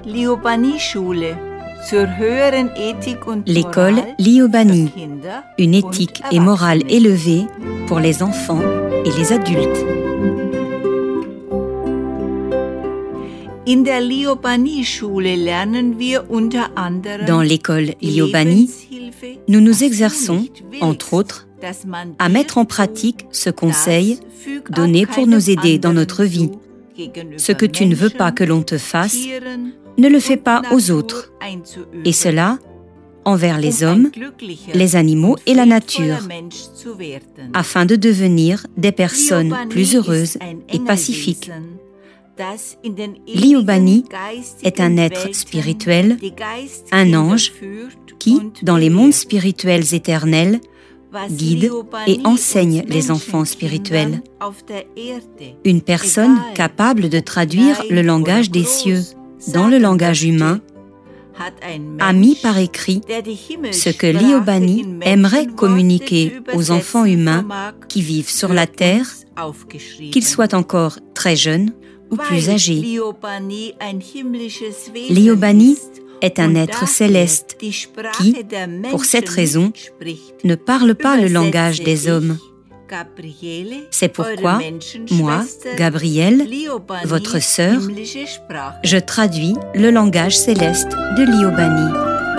L'école Liobani, une éthique et morale élevée pour les enfants et les adultes. Dans l'école Liobani, nous nous exerçons, entre autres, à mettre en pratique ce conseil donné pour nous aider dans notre vie. Ce que tu ne veux pas que l'on te fasse, ne le fais pas aux autres, et cela envers les hommes, les animaux et la nature, afin de devenir des personnes plus heureuses et pacifiques. Liobani est un être spirituel, un ange qui, dans les mondes spirituels éternels, guide et enseigne les enfants spirituels. Une personne capable de traduire le langage des cieux dans le langage humain a mis par écrit ce que Liobani aimerait communiquer aux enfants humains qui vivent sur la terre, qu'ils soient encore très jeunes ou plus âgés. Liobani est un être céleste qui, pour cette raison, ne parle pas le langage des hommes. C'est pourquoi, moi, Gabrielle, votre sœur, je traduis le langage céleste de Liobani.